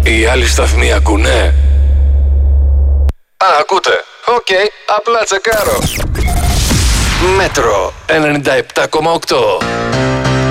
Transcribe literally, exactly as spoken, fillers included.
Οι άλλοι σταθμοί ακούνε? Α, ακούτε. Οκ, okay, απλά τσεκάρω. Μέτρο ενενήντα επτά κόμμα οκτώ.